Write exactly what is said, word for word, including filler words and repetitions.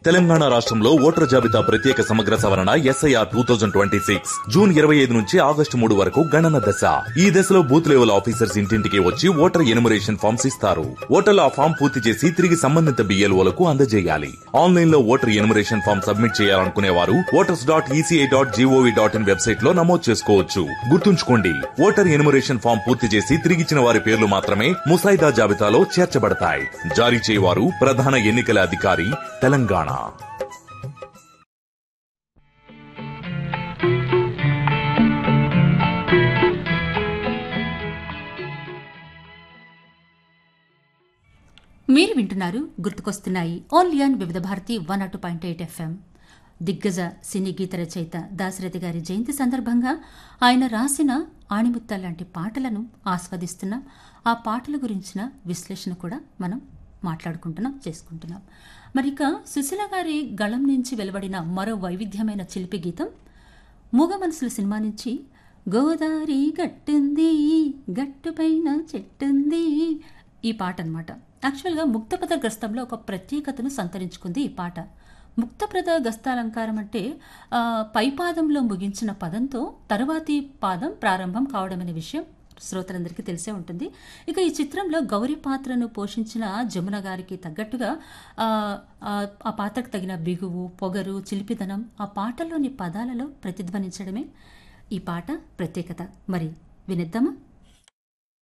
తెలంగాణ రాష్ట్రంలో ఓటర్ జాబితా ప్రత్యేక సమగ్ర సవరణ SIR two thousand twenty six June ఇరవై ఐదు నుంచి ఆగస్టు మూడు వరకు గణన దశ. ఈ దశలో బూత్ లెవెల్ ఆఫీసర్స్ ఇంటింటికి వచ్చి ఓటర్ ఎనుమరేషన్ ఫామ్స్ ఇస్తారు. ఓటర్లు ఆ ఫామ్ పూర్తి చేసి తిరిగి సంబంధిత బిఎల్ఓలకు అందజేయాలి. ఆన్లైన్ లో ఓటర్ ఎనుమరేషన్ ఫామ్ సబ్మిట్ చేయాలనుకునే వారు voters dot ECI dot GOV dot in website లో నమోదు చేసుకోవచ్చు. గుర్తుంచుకోండి, ఓటర్ ఎనుమరేషన్ ఫామ్ పూర్తి చేసి తిరిగిచ్చిన వారి పేర్లు మాత్రమే ముసాయిదా జాబితాలో చేర్చబడతాయి. జారీ చేయవారు ప్రధాన ఎన్నికల అధికారి, తెలంగాణ. మీరు వింటున్నారు గుర్తుకొస్తున్నాయి ఓన్లీ ఆన్ వివిధ భారతి వన్ అటు పాయింట్ ఎయిట్ ఎఫ్ఎం. దిగ్గజ సినీ గీత రచయిత దాశరథి గారి జయంతి సందర్భంగా ఆయన రాసిన ఆణిముత్తాల లాంటి పాటలను ఆస్వాదిస్తున్నాం. ఆ పాటల గురించిన విశ్లేషణ కూడా మనం మాట్లాడుకుంటున్నాం, చేసుకుంటున్నాం. మరిక సుశీల గారి గళం నుంచి వెలువడిన మరో వైవిధ్యమైన చిలిపి గీతం మూగ మనసుల సినిమా నుంచి గోదారి గట్టుంది గట్టుపైన చెట్టుంది ఈ పాట అన్నమాట. యాక్చువల్గా ముక్తపద గస్తంలో ఒక ప్రత్యేకతను సంతరించుకుంది ఈ పాట. ముక్తప్రద గస్తాలంకారం అంటే పైపాదంలో ముగించిన పదంతో తరువాతి పాదం ప్రారంభం కావడం అనే విషయం శ్రోతలందరికీ తెలిసే ఉంటుంది. ఇక ఈ చిత్రంలో గౌరీ పాత్రను పోషించిన జమున గారికి తగ్గట్టుగా ఆ పాత్రకు తగిన బిగువు, పొగరు, చిలిపిదనం ఆ పాటలోని పదాలలో ప్రతిధ్వనించడమే ఈ పాట ప్రత్యేకత. మరి వినిద్దామా?